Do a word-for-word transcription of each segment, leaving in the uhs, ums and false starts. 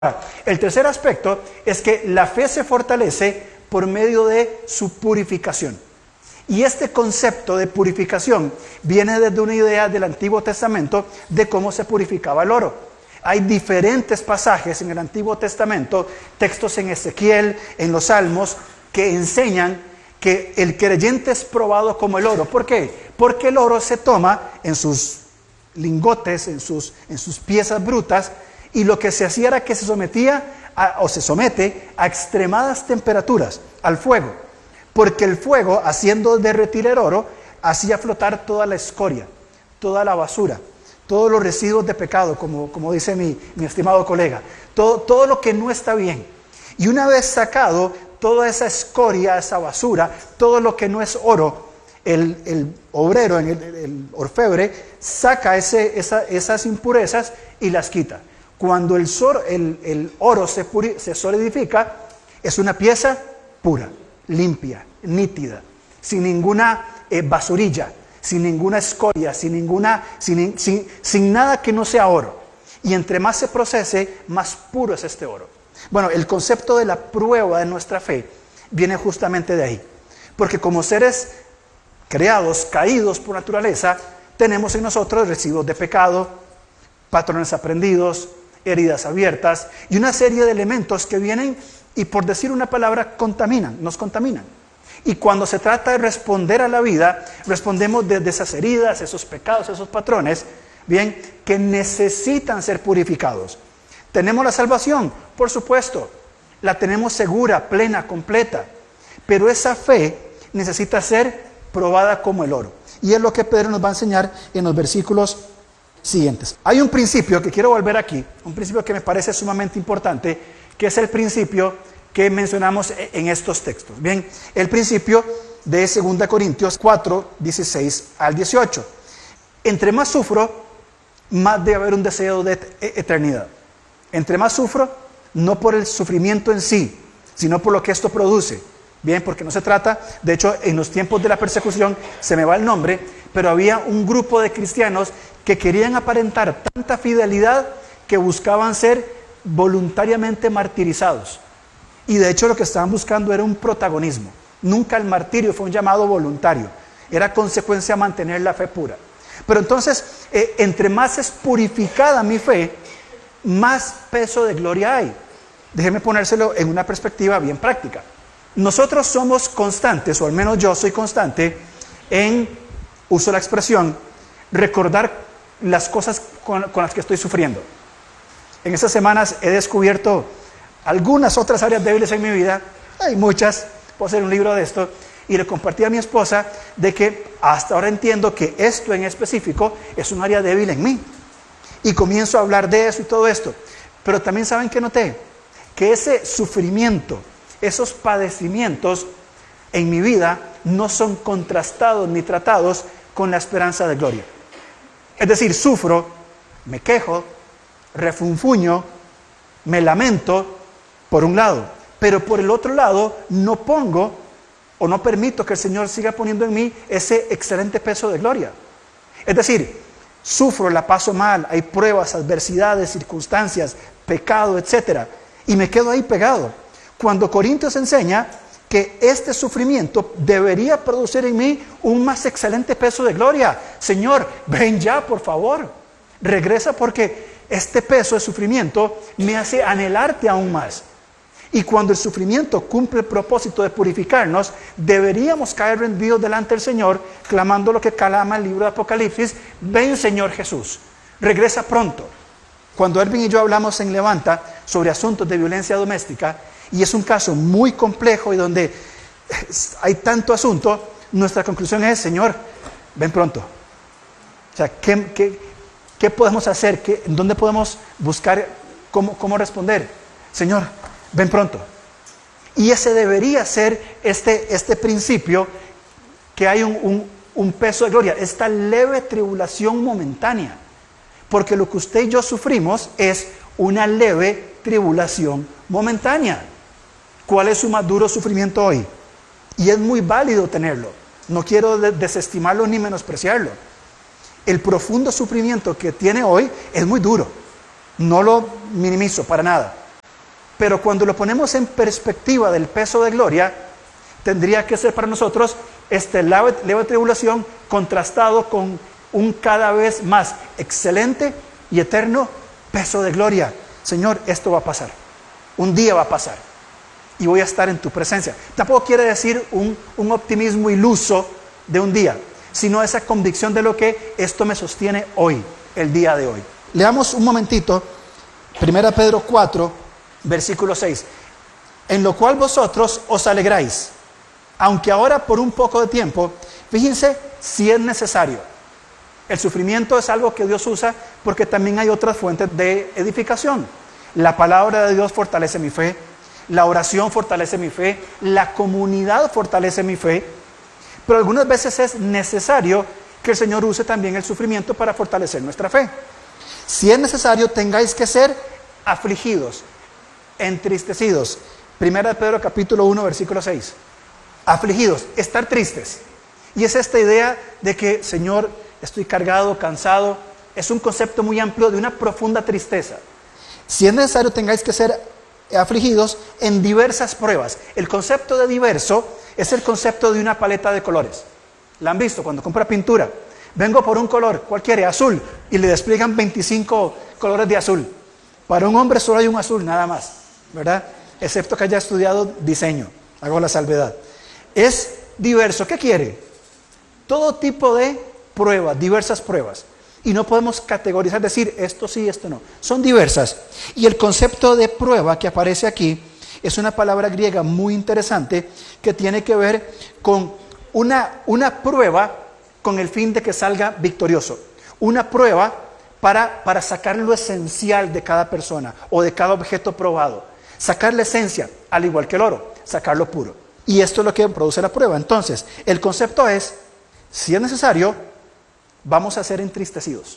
El tercer aspecto es que la fe se fortalece por medio de su purificación. Y este concepto de purificación viene desde una idea del Antiguo Testamento de cómo se purificaba el oro. Hay diferentes pasajes en el Antiguo Testamento, textos en Ezequiel, en los Salmos, que enseñan que el creyente es probado como el oro. ¿Por qué? Porque el oro se toma en sus lingotes, en sus, en sus piezas brutas, y lo que se hacía era que se sometía a, o se somete a extremadas temperaturas, al fuego, porque el fuego, haciendo derretir el oro, hacía flotar toda la escoria, toda la basura, todos los residuos de pecado, como, como dice mi, mi estimado colega, todo, todo lo que no está bien. Y una vez sacado toda esa escoria, esa basura, todo lo que no es oro, el, el obrero, el, el orfebre, saca ese, esa, esas impurezas y las quita. Cuando el, sor, el, el oro se, puri, se solidifica, es una pieza pura, limpia, nítida, sin ninguna eh, basurilla, sin ninguna escoria, sin, ninguna, sin, sin, sin nada que no sea oro. Y entre más se procese, más puro es este oro. Bueno, el concepto de la prueba de nuestra fe viene justamente de ahí. Porque como seres creados, caídos por naturaleza, tenemos en nosotros residuos de pecado, patrones aprendidos, heridas abiertas y una serie de elementos que vienen y, por decir una palabra, contaminan, nos contaminan. Y cuando se trata de responder a la vida, respondemos desde esas heridas, esos pecados, esos patrones, bien, que necesitan ser purificados. ¿Tenemos la salvación? Por supuesto, la tenemos segura, plena, completa, pero esa fe necesita ser probada como el oro. Y es lo que Pedro nos va a enseñar en los versículos siguientes. Hay un principio que quiero volver aquí, un principio que me parece sumamente importante, que es el principio que mencionamos en estos textos. Bien, el principio de segunda Corintios cuatro, dieciséis al dieciocho. Entre más sufro, más debe haber un deseo de eternidad. Entre más sufro, no por el sufrimiento en sí, sino por lo que esto produce. Bien, porque no se trata, de hecho, en los tiempos de la persecución, se me va el nombre, pero había un grupo de cristianos que querían aparentar tanta fidelidad que buscaban ser voluntariamente martirizados. Y de hecho lo que estaban buscando era un protagonismo. Nunca el martirio fue un llamado voluntario, era consecuencia mantener la fe pura. Pero entonces, eh, entre más es purificada mi fe, más peso de gloria hay. Déjeme ponérselo en una perspectiva bien práctica. Nosotros somos constantes, o al menos yo soy constante, en, uso la expresión, recordar las cosas con, con las que estoy sufriendo. En estas semanas he descubierto algunas otras áreas débiles en mi vida, hay muchas, puedo hacer un libro de esto, y le compartí a mi esposa de que hasta ahora entiendo que esto en específico es un área débil en mí. Y comienzo a hablar de eso y todo esto. Pero también saben que noté que ese sufrimiento, esos padecimientos en mi vida no son contrastados ni tratados con la esperanza de gloria. Es decir, sufro, me quejo, refunfuño, me lamento por un lado, pero por el otro lado no pongo o no permito que el Señor siga poniendo en mí ese excelente peso de gloria. Es decir, sufro, la paso mal, hay pruebas, adversidades, circunstancias, pecado, etcétera, y me quedo ahí pegado. Cuando Corintios enseña que este sufrimiento debería producir en mí un más excelente peso de gloria. Señor, ven ya, por favor. Regresa porque este peso de sufrimiento me hace anhelarte aún más. Y cuando el sufrimiento cumple el propósito de purificarnos, deberíamos caer rendidos delante del Señor, clamando lo que clama el libro de Apocalipsis: ven, Señor Jesús, regresa pronto. Cuando Erwin y yo hablamos en Levanta sobre asuntos de violencia doméstica, y es un caso muy complejo y donde hay tanto asunto, nuestra conclusión es: Señor, ven pronto. O sea, ¿qué, qué, qué podemos hacer? ¿Qué, ¿Dónde podemos buscar cómo, cómo responder? Señor, ven pronto. Y ese debería ser este, este principio, que hay un, un, un peso de gloria, esta leve tribulación momentánea. Porque lo que usted y yo sufrimos es una leve tribulación momentánea. ¿Cuál es su más duro sufrimiento hoy? Y es muy válido tenerlo. No quiero desestimarlo ni menospreciarlo. El profundo sufrimiento que tiene hoy es muy duro. No lo minimizo para nada. Pero cuando lo ponemos en perspectiva del peso de gloria, tendría que ser para nosotros este leve, leve tribulación contrastado con un cada vez más excelente y eterno peso de gloria. Señor, esto va a pasar. Un día va a pasar. Y voy a estar en tu presencia. Tampoco quiere decir un, un optimismo iluso de un día, sino esa convicción de lo que esto me sostiene hoy, el día de hoy. Leamos un momentito, primera Pedro cuatro, versículo seis. En lo cual vosotros os alegráis, aunque ahora por un poco de tiempo, fíjense si es necesario. El sufrimiento es algo que Dios usa porque también hay otras fuentes de edificación. La palabra de Dios fortalece mi fe, la oración fortalece mi fe, la comunidad fortalece mi fe, pero algunas veces es necesario que el Señor use también el sufrimiento para fortalecer nuestra fe. Si es necesario, tengáis que ser afligidos, entristecidos. Primera de Pedro capítulo uno, versículo seis. Afligidos, estar tristes. Y es esta idea de que, Señor, estoy cargado, cansado. Es un concepto muy amplio de una profunda tristeza. Si es necesario, tengáis que ser afligidos en diversas pruebas. El concepto de diverso es el concepto de una paleta de colores. ¿La han visto cuando compra pintura? Vengo por un color, ¿cuál quiere? Azul. Y le despliegan veinticinco colores de azul. Para un hombre solo hay un azul, nada más, ¿verdad? Excepto que haya estudiado diseño. Hago la salvedad. Es diverso. ¿Qué quiere? Todo tipo de pruebas, diversas pruebas. Y no podemos categorizar, decir esto sí, esto no. Son diversas. Y el concepto de prueba que aparece aquí es una palabra griega muy interesante que tiene que ver con una, una prueba con el fin de que salga victorioso. Una prueba para, para sacar lo esencial de cada persona o de cada objeto probado. Sacar la esencia, al igual que el oro, sacarlo puro. Y esto es lo que produce la prueba. Entonces, el concepto es, si es necesario, vamos a ser entristecidos,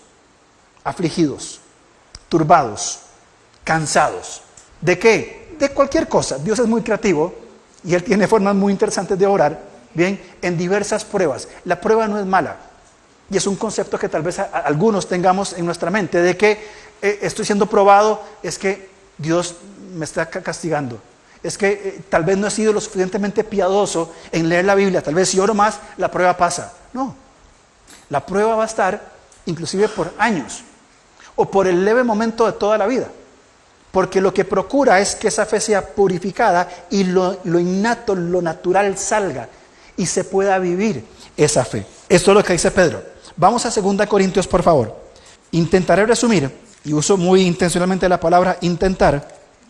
afligidos, turbados, cansados. ¿De qué? De cualquier cosa. Dios es muy creativo y Él tiene formas muy interesantes de orar, bien, en diversas pruebas. La prueba no es mala y es un concepto que tal vez a, a algunos tengamos en nuestra mente, de que eh, estoy siendo probado, es que Dios me está castigando. Es que eh, tal vez no he sido lo suficientemente piadoso en leer la Biblia. Tal vez si oro más, la prueba pasa. No. La prueba va a estar inclusive por años o por el leve momento de toda la vida. Porque lo que procura es que esa fe sea purificada y lo, lo innato, lo natural salga y se pueda vivir esa fe. Esto es lo que dice Pedro. Vamos a segunda Corintios, por favor. Intentaré resumir, y uso muy intencionalmente la palabra intentar.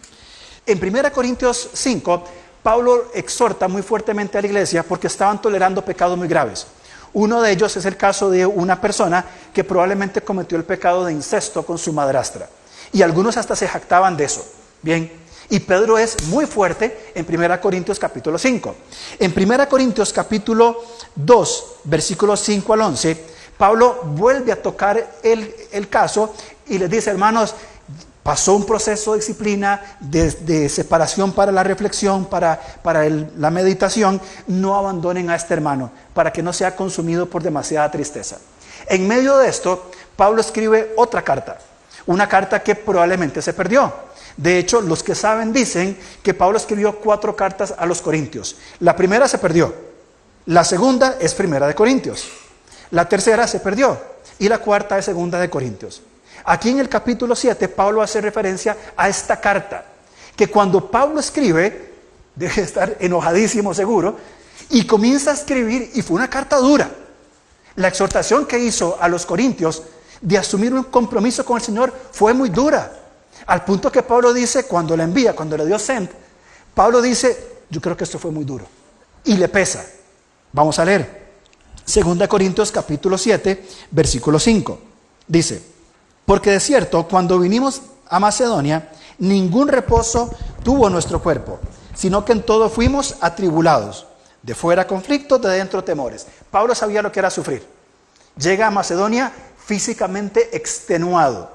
En primera Corintios cinco, Pablo exhorta muy fuertemente a la iglesia porque estaban tolerando pecados muy graves. Uno de ellos es el caso de una persona que probablemente cometió el pecado de incesto con su madrastra. Y algunos hasta se jactaban de eso. Bien, y Pedro es muy fuerte en primera Corintios capítulo cinco. En primera Corintios capítulo dos, versículos cinco al once, Pablo vuelve a tocar el, el caso y les dice, hermanos, pasó un proceso de disciplina, de, de separación para la reflexión, para, para el, la meditación. No abandonen a este hermano para que no sea consumido por demasiada tristeza. En medio de esto, Pablo escribe otra carta, una carta que probablemente se perdió. De hecho, los que saben dicen que Pablo escribió cuatro cartas a los Corintios. La primera se perdió, la segunda es primera de Corintios, la tercera se perdió y la cuarta es segunda de Corintios. Aquí en el capítulo siete, Pablo hace referencia a esta carta, que cuando Pablo escribe, debe estar enojadísimo seguro, y comienza a escribir, y fue una carta dura. La exhortación que hizo a los corintios de asumir un compromiso con el Señor fue muy dura, al punto que Pablo dice, cuando la envía, cuando le dio send, Pablo dice, yo creo que esto fue muy duro, y le pesa. Vamos a leer, segunda Corintios capítulo siete, versículo cinco, dice, porque de cierto, cuando vinimos a Macedonia, ningún reposo tuvo nuestro cuerpo, sino que en todo fuimos atribulados, de fuera conflictos, de dentro temores. Pablo sabía lo que era sufrir. Llega a Macedonia físicamente extenuado.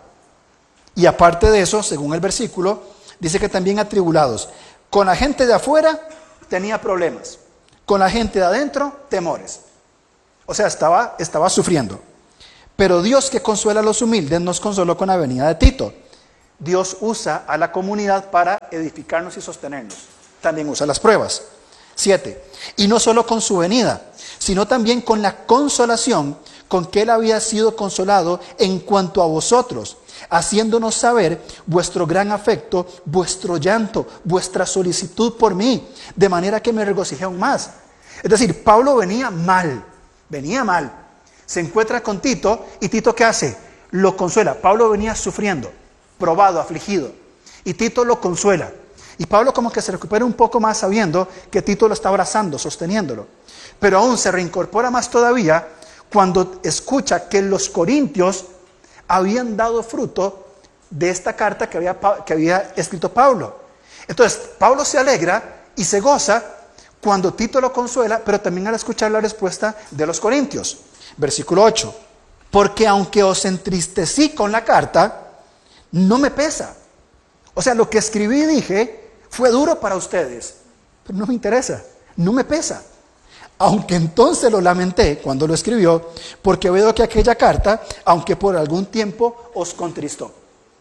Y aparte de eso, según el versículo, dice que también atribulados. Con la gente de afuera tenía problemas, con la gente de adentro temores. O sea, estaba, estaba sufriendo. Pero Dios, que consuela a los humildes, nos consoló con la venida de Tito. Dios usa a la comunidad para edificarnos y sostenernos. También usa las pruebas. Siete. Y no solo con su venida, sino también con la consolación con que Él había sido consolado en cuanto a vosotros, haciéndonos saber vuestro gran afecto, vuestro llanto, vuestra solicitud por mí, de manera que me regocijé aún más. Es decir, Pablo venía mal, venía mal. Se encuentra con Tito y Tito, ¿qué hace? Lo consuela. Pablo venía sufriendo, probado, afligido, y Tito lo consuela. Y Pablo como que se recupera un poco más sabiendo que Tito lo está abrazando, sosteniéndolo. Pero aún se reincorpora más todavía cuando escucha que los corintios habían dado fruto de esta carta que había, que había escrito Pablo. Entonces, Pablo se alegra y se goza cuando Tito lo consuela, pero también al escuchar la respuesta de los corintios. Versículo ocho. Porque aunque os entristecí con la carta, no me pesa. O sea, lo que escribí y dije fue duro para ustedes, pero no me interesa, no me pesa. Aunque entonces lo lamenté cuando lo escribió, porque veo que aquella carta, aunque por algún tiempo os contristó.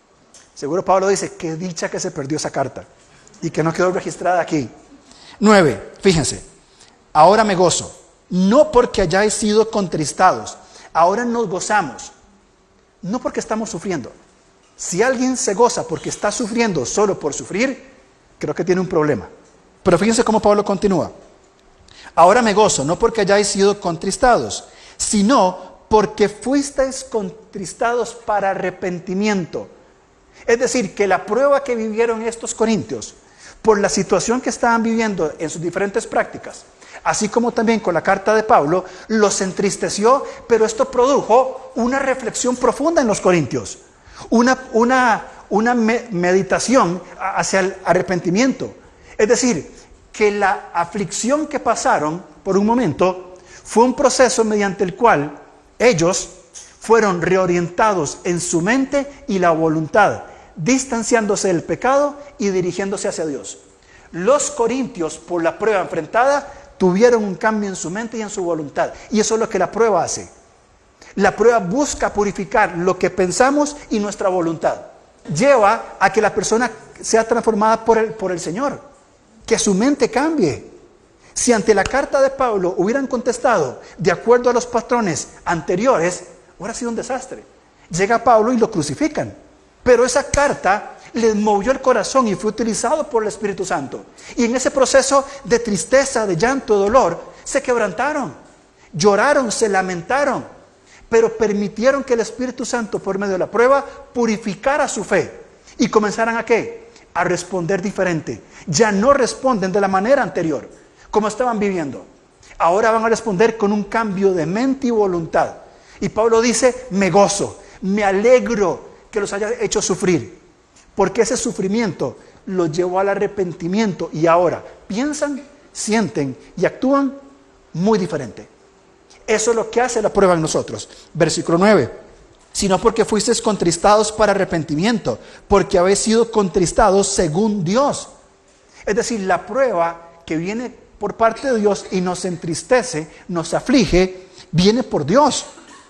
Seguro Pablo dice, qué dicha que se perdió esa carta y que no quedó registrada aquí. Nueve, fíjense, ahora me gozo, no porque hayáis sido contristados, ahora nos gozamos, no porque estamos sufriendo. Si alguien se goza porque está sufriendo solo por sufrir, creo que tiene un problema. Pero fíjense cómo Pablo continúa. Ahora me gozo, no porque hayáis sido contristados, sino porque fuisteis contristados para arrepentimiento. Es decir, que la prueba que vivieron estos corintios, por la situación que estaban viviendo en sus diferentes prácticas, así como también con la carta de Pablo, los entristeció, pero esto produjo una reflexión profunda en los corintios, una, una, una me- meditación hacia el arrepentimiento. Es decir, que la aflicción que pasaron por un momento fue un proceso mediante el cual ellos fueron reorientados en su mente y la voluntad, distanciándose del pecado y dirigiéndose hacia Dios. Los corintios, por la prueba enfrentada, tuvieron un cambio en su mente y en su voluntad. Y eso es lo que la prueba hace. La prueba busca purificar lo que pensamos y nuestra voluntad. Lleva a que la persona sea transformada por el, por el Señor. Que su mente cambie. Si ante la carta de Pablo hubieran contestado de acuerdo a los patrones anteriores, hubiera sido un desastre. Llega Pablo y lo crucifican. Pero esa carta les movió el corazón y fue utilizado por el Espíritu Santo. Y en ese proceso de tristeza, de llanto, de dolor, se quebrantaron, lloraron, se lamentaron, pero permitieron que el Espíritu Santo, por medio de la prueba, purificara su fe. ¿Y comenzaran a qué? A responder diferente. Ya no responden de la manera anterior, como estaban viviendo. Ahora van a responder con un cambio de mente y voluntad. Y Pablo dice, me gozo, me alegro que los haya hecho sufrir, porque ese sufrimiento los llevó al arrepentimiento y ahora piensan, sienten y actúan muy diferente. Eso es lo que hace la prueba en nosotros. Versículo nueve. Sino porque fuisteis contristados para arrepentimiento, porque habéis sido contristados según Dios. Es decir, la prueba que viene por parte de Dios y nos entristece, nos aflige, viene por Dios,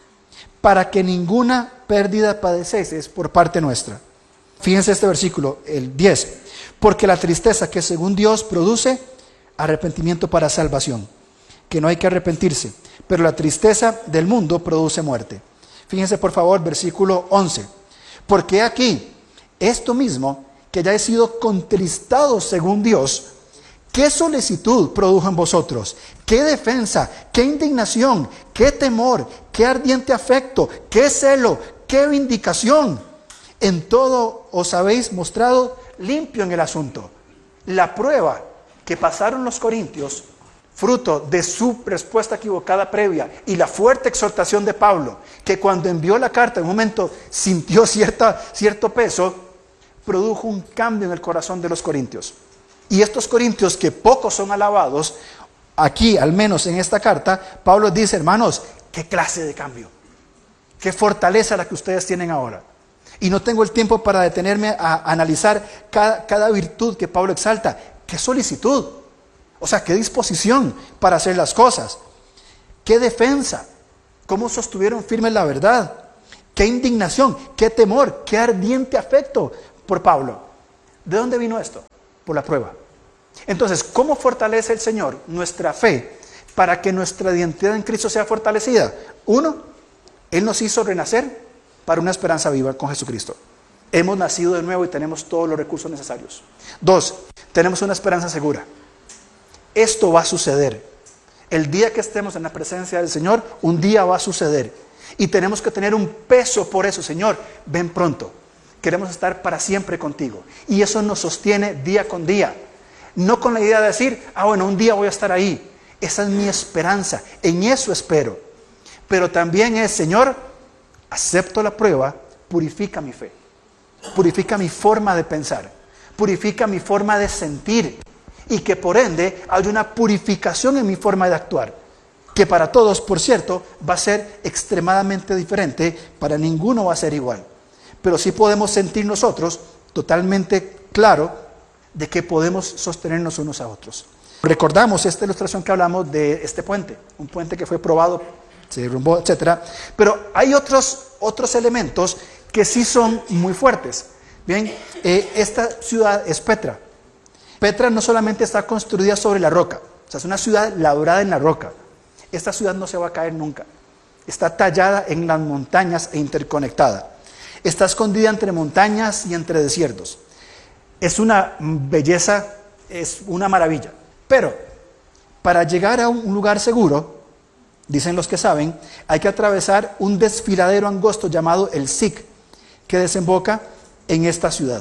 para que ninguna pérdida padecéis por parte nuestra. Fíjense este versículo, el diez. Porque la tristeza que según Dios produce arrepentimiento para salvación, que no hay que arrepentirse, pero la tristeza del mundo produce muerte. Fíjense por favor, versículo once. Porque aquí, esto mismo, que hayáis sido contristados según Dios, ¿qué solicitud produjo en vosotros? ¿Qué defensa? ¿Qué indignación? ¿Qué temor? ¿Qué ardiente afecto? ¿Qué celo? ¿Qué vindicación? En todo os habéis mostrado limpio en el asunto. La prueba que pasaron los corintios, fruto de su respuesta equivocada previa y la fuerte exhortación de Pablo, que cuando envió la carta en un momento sintió cierta, cierto peso, produjo un cambio en el corazón de los corintios. Y estos corintios que pocos son alabados, aquí al menos en esta carta, Pablo dice, hermanos, qué clase de cambio, qué fortaleza la que ustedes tienen ahora. Y no tengo el tiempo para detenerme a analizar cada, cada virtud que Pablo exalta. Qué solicitud. O sea, qué disposición para hacer las cosas. Qué defensa. Cómo sostuvieron firme la verdad. Qué indignación, qué temor, qué ardiente afecto por Pablo. ¿De dónde vino esto? Por la prueba. Entonces, ¿cómo fortalece el Señor nuestra fe para que nuestra identidad en Cristo sea fortalecida? Uno, Él nos hizo renacer para una esperanza viva con Jesucristo. Hemos nacido de nuevo y tenemos todos los recursos necesarios. Dos, tenemos una esperanza segura. Esto va a suceder. El día que estemos en la presencia del Señor, un día va a suceder. Y tenemos que tener un peso por eso. Señor, ven pronto. Queremos estar para siempre contigo. Y eso nos sostiene día con día. No con la idea de decir, ah, bueno, un día voy a estar ahí. Esa es mi esperanza. En eso espero. Pero también es, Señor, acepto la prueba, purifica mi fe. Purifica mi forma de pensar. Purifica mi forma de sentir. Y que por ende haya una purificación en mi forma de actuar. Que para todos, por cierto, va a ser extremadamente diferente. Para ninguno va a ser igual. Pero sí podemos sentir nosotros totalmente claro de que podemos sostenernos unos a otros. Recordamos esta ilustración que hablamos de este puente. Un puente que fue probado, se derrumbó, etcétera. Pero hay otros, otros elementos que sí son muy fuertes. Bien, eh, esta ciudad es Petra. Petra no solamente está construida sobre la roca, o sea, es una ciudad labrada en la roca. Esta ciudad no se va a caer nunca. Está tallada en las montañas e interconectada. Está escondida entre montañas y entre desiertos. Es una belleza, es una maravilla. Pero para llegar a un lugar seguro, dicen los que saben, hay que atravesar un desfiladero angosto llamado el Sic, que desemboca en esta ciudad.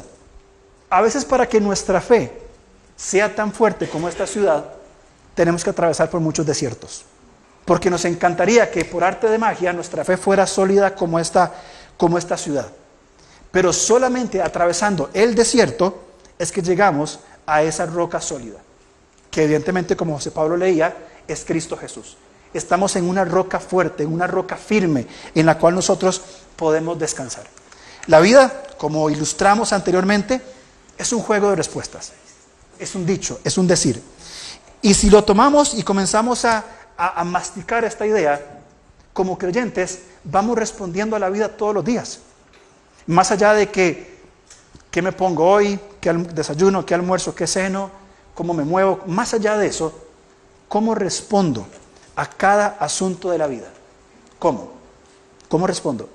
A veces para que nuestra fe sea tan fuerte como esta ciudad, tenemos que atravesar por muchos desiertos. Porque nos encantaría que por arte de magia nuestra fe fuera sólida como esta, como esta ciudad. Pero solamente atravesando el desierto es que llegamos a esa roca sólida. Que evidentemente, como José Pablo leía, es Cristo Jesús. Estamos en una roca fuerte, en una roca firme, en la cual nosotros podemos descansar. La vida, como ilustramos anteriormente, es un juego de respuestas. Es un dicho, es un decir. Y si lo tomamos y comenzamos a, a, a masticar esta idea, como creyentes, vamos respondiendo a la vida todos los días. Más allá de que, ¿qué me pongo hoy? ¿Qué desayuno? ¿Qué almuerzo? ¿Qué ceno? ¿Cómo me muevo? Más allá de eso, ¿cómo respondo a cada asunto de la vida? ¿Cómo? ¿Cómo respondo?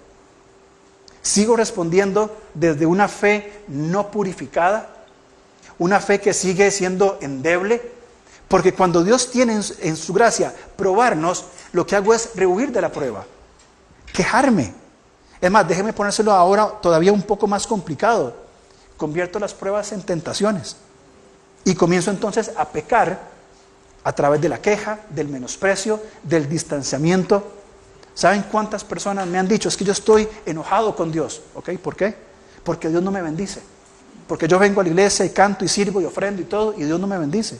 ¿Sigo respondiendo desde una fe no purificada? ¿Una fe que sigue siendo endeble? Porque cuando Dios tiene en su, en su gracia probarnos, lo que hago es rehuir de la prueba, quejarme. Es más, déjeme ponérselo ahora todavía un poco más complicado. Convierto las pruebas en tentaciones. Y comienzo entonces a pecar a través de la queja, del menosprecio, del distanciamiento. ¿Saben cuántas personas me han dicho? Es que yo estoy enojado con Dios. ¿Ok? ¿Por qué? Porque Dios no me bendice. Porque yo vengo a la iglesia y canto y sirvo y ofrendo y todo, y Dios no me bendice.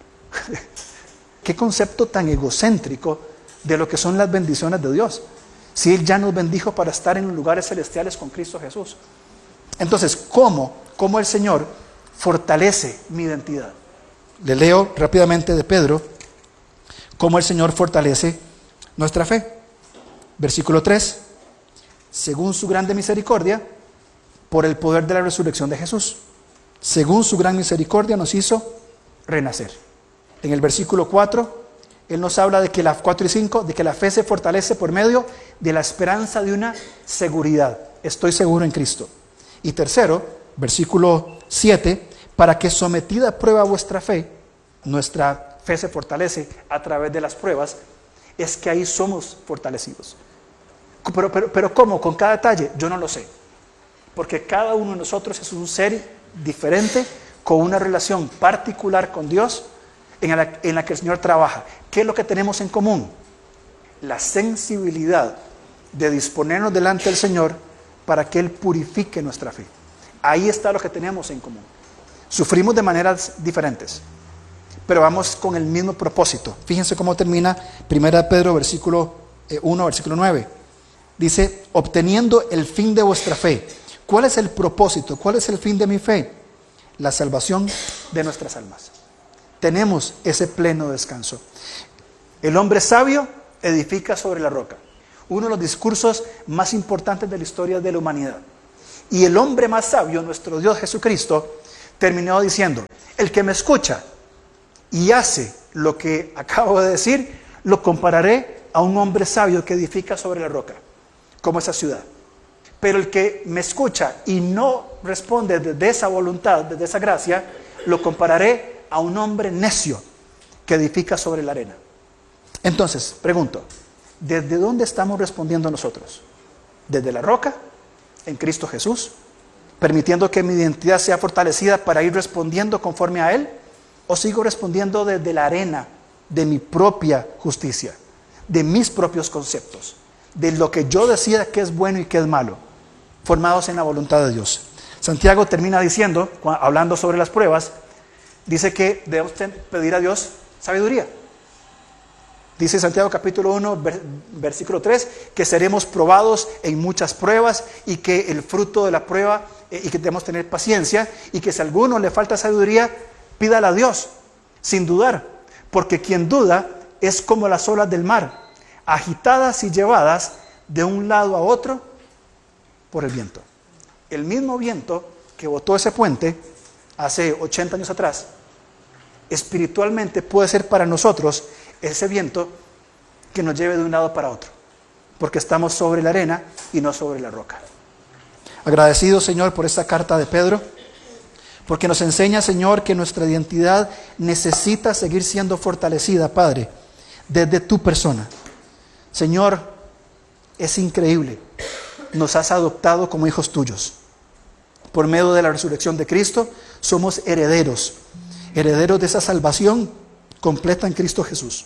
Qué concepto tan egocéntrico de lo que son las bendiciones de Dios. Si Él ya nos bendijo para estar en los lugares celestiales con Cristo Jesús. Entonces, ¿cómo? ¿Cómo el Señor fortalece mi identidad? Le leo rápidamente de Pedro cómo el Señor fortalece nuestra fe. Versículo tres. Según su grande misericordia, por el poder de la resurrección de Jesús. Según su gran misericordia nos hizo renacer. En el versículo cuatro, Él nos habla de que la cuatro y cinco, de que la fe se fortalece por medio de la esperanza de una seguridad. Estoy seguro en Cristo. Y tercero, versículo siete, para que sometida a prueba vuestra fe, nuestra fe se fortalece a través de las pruebas, es que ahí somos fortalecidos. Pero, pero, pero ¿cómo? ¿Con cada detalle? Yo no lo sé. Porque cada uno de nosotros es un ser diferente, con una relación particular con Dios, en la, en la que el Señor trabaja. ¿Qué es lo que tenemos en común? La sensibilidad de disponernos delante del Señor para que Él purifique nuestra fe. Ahí está lo que tenemos en común. Sufrimos de maneras diferentes, pero vamos con el mismo propósito. Fíjense cómo termina primera de Pedro, versículo uno, versículo nueve. Dice, obteniendo el fin de vuestra fe. ¿Cuál es el propósito? ¿Cuál es el fin de mi fe? La salvación de nuestras almas. Tenemos ese pleno descanso. El hombre sabio edifica sobre la roca. Uno de los discursos más importantes de la historia de la humanidad. Y el hombre más sabio, nuestro Dios Jesucristo, terminó diciendo, el que me escucha y hace lo que acabo de decir, lo compararé a un hombre sabio que edifica sobre la roca, como esa ciudad. Pero el que me escucha y no responde desde esa voluntad, desde esa gracia, lo compararé a un hombre necio que edifica sobre la arena. Entonces, pregunto, ¿desde dónde estamos respondiendo nosotros? ¿Desde la roca, en Cristo Jesús, permitiendo que mi identidad sea fortalecida para ir respondiendo conforme a Él? ¿O sigo respondiendo desde la arena de mi propia justicia, de mis propios conceptos, de lo que yo decida que es bueno y que es malo, formados en la voluntad de Dios? Santiago termina diciendo, hablando sobre las pruebas, dice que debemos pedir a Dios sabiduría. Dice Santiago capítulo uno, versículo tres, que seremos probados en muchas pruebas y que el fruto de la prueba, eh, y que debemos tener paciencia, y que si a alguno le falta sabiduría, pídala a Dios, sin dudar, porque quien duda es como las olas del mar, agitadas y llevadas de un lado a otro por el viento. El mismo viento que botó ese puente hace ochenta años atrás, espiritualmente puede ser para nosotros ese viento que nos lleve de un lado para otro, porque estamos sobre la arena y no sobre la roca. Agradecido, Señor, por esta carta de Pedro, porque nos enseña, Señor, que nuestra identidad necesita seguir siendo fortalecida, Padre, desde tu persona. Señor, es increíble, nos has adoptado como hijos tuyos. Por medio de la resurrección de Cristo, somos herederos, herederos de esa salvación completa en Cristo Jesús.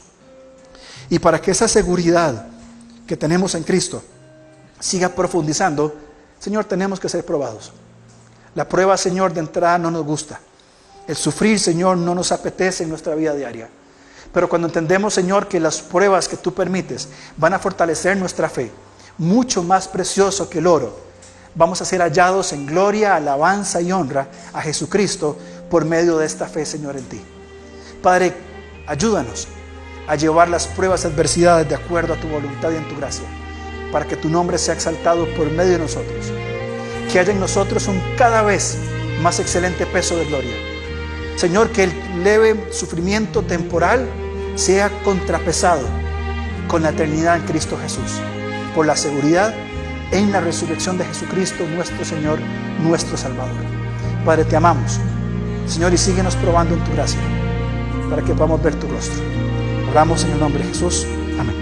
Y para que esa seguridad que tenemos en Cristo siga profundizando, Señor, tenemos que ser probados. La prueba, Señor, de entrada no nos gusta. El sufrir, Señor, no nos apetece en nuestra vida diaria. Pero cuando entendemos, Señor, que las pruebas que tú permites van a fortalecer nuestra fe, mucho más precioso que el oro, vamos a ser hallados en gloria, alabanza y honra a Jesucristo por medio de esta fe, Señor, en ti. Padre, ayúdanos a llevar las pruebas y adversidades de acuerdo a tu voluntad y en tu gracia, para que tu nombre sea exaltado por medio de nosotros. Que haya en nosotros un cada vez más excelente peso de gloria. Señor, que el leve sufrimiento temporal sea contrapesado con la eternidad en Cristo Jesús, por la seguridad en la resurrección de Jesucristo, nuestro Señor, nuestro Salvador. Padre, te amamos, Señor, y síguenos probando en tu gracia, para que podamos ver tu rostro. Oramos en el nombre de Jesús. Amén.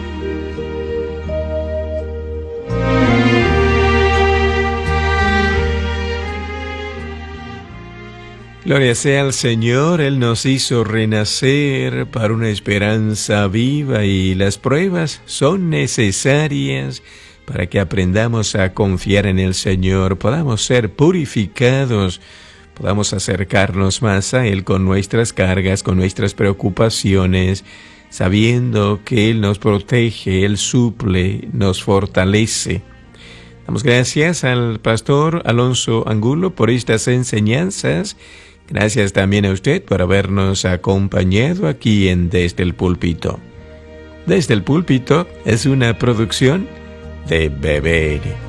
Gloria sea al Señor, Él nos hizo renacer para una esperanza viva y las pruebas son necesarias para que aprendamos a confiar en el Señor, podamos ser purificados, podamos acercarnos más a Él con nuestras cargas, con nuestras preocupaciones, sabiendo que Él nos protege, Él suple, nos fortalece. Damos gracias al pastor Alonso Angulo por estas enseñanzas. Gracias también a usted por habernos acompañado aquí en Desde el Púlpito. Desde el Púlpito es una producción de Beber.